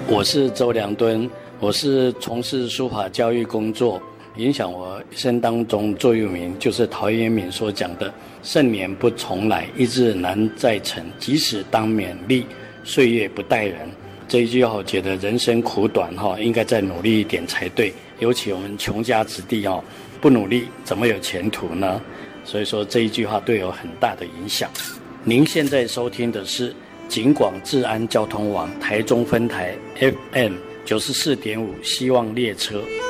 我是周良敦，我是从事书法教育工作，影响我一生当中座右铭就是陶渊明所讲的盛年不重来，一日难再晨，即使当勉励，岁月不待人。这一句话我觉得人生苦短，应该再努力一点才对，尤其我们穷家子弟，不努力怎么有前途呢？所以说这一句话对我很大的影响。您现在收听的是警广治安交通网台中分台 FM 94.5希望列车。